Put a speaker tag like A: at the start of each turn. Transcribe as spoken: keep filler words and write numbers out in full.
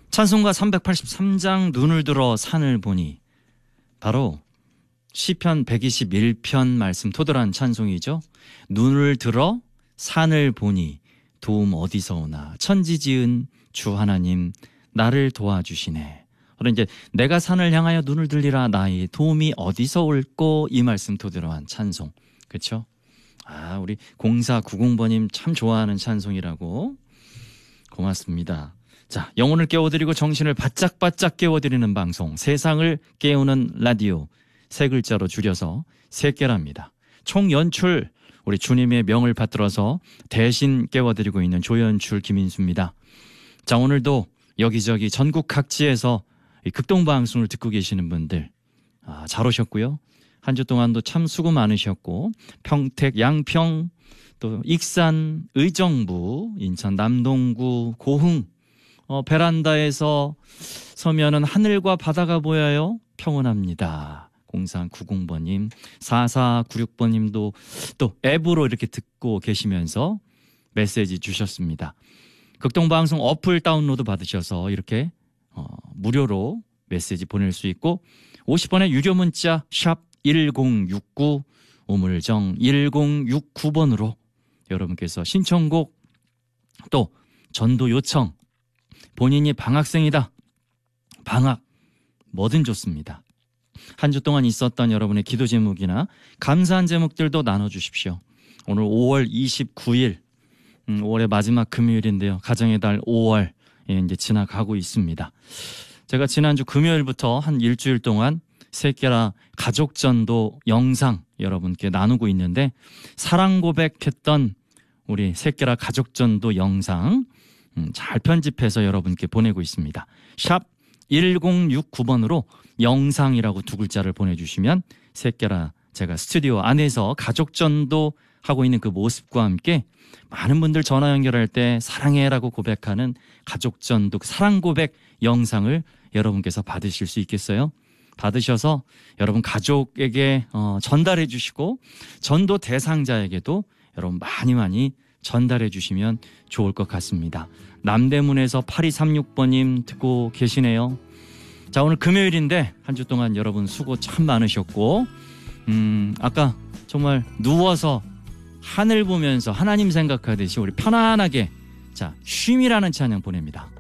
A: 찬송가 삼백팔십삼 장 눈을 들어 산을 보니, 바로 시편 백이십일 편 말씀 토들한 찬송이죠. 눈을 들어 산을 보니 도움 어디서 오나, 천지 지은 주 하나님 나를 도와주시네. 그럼 이제 내가 산을 향하여 눈을 들리라, 나의 도움이 어디서 올꼬, 이 말씀 토들어한 찬송. 그렇죠? 아, 우리 공사구공 번님 참 좋아하는 찬송이라고. 고맙습니다. 자, 영혼을 깨워드리고 정신을 바짝바짝 깨워드리는 방송, 세상을 깨우는 라디오, 세 글자로 줄여서 세깨랍니다. 총 연출 우리 주님의 명을 받들어서 대신 깨워드리고 있는 조연출 김인수입니다. 자, 오늘도 여기저기 전국 각지에서 이 극동방송을 듣고 계시는 분들, 아, 잘 오셨고요. 한 주 동안도 참 수고 많으셨고, 평택, 양평, 또 익산, 의정부, 인천 남동구, 고흥, 어, 베란다에서 서면은 하늘과 바다가 보여요. 평온합니다. 공사구공 번님, 사사구육 번님도 또 앱으로 이렇게 듣고 계시면서 메시지 주셨습니다. 극동방송 어플 다운로드 받으셔서 이렇게 어, 무료로 메시지 보낼 수 있고, 오십 원의 유료 문자 샵 일공육구, 우물정 일공육구 번으로 여러분께서 신청곡, 또 전도 요청, 본인이 방학생이다, 방학, 뭐든 좋습니다. 한 주 동안 있었던 여러분의 기도 제목이나 감사한 제목들도 나눠주십시오. 오늘 오월 이십구일, 음, 올해 마지막 금요일인데요. 가정의 달 오월 예, 이제 지나가고 있습니다. 제가 지난주 금요일부터 한 일주일 동안 세깨라 가족전도 영상 여러분께 나누고 있는데, 사랑 고백했던 우리 세깨라 가족전도 영상 음, 잘 편집해서 여러분께 보내고 있습니다. 샵 일공육구 번으로 영상이라고 두 글자를 보내주시면 세깨라 제가 스튜디오 안에서 가족전도 하고 있는 그 모습과 함께 많은 분들 전화 연결할 때 사랑해라고 고백하는 가족전도 사랑 고백 영상을 여러분께서 받으실 수 있겠어요? 받으셔서 여러분 가족에게 어, 전달해 주시고, 전도 대상자에게도 여러분 많이 많이 전달해 주시면 좋을 것 같습니다. 남대문에서 팔이삼육 번님 듣고 계시네요. 자, 오늘 금요일인데 한 주 동안 여러분 수고 참 많으셨고, 음, 아까 정말 누워서 하늘 보면서 하나님 생각하듯이 우리 편안하게, 자, 쉼이라는 찬양 보냅니다.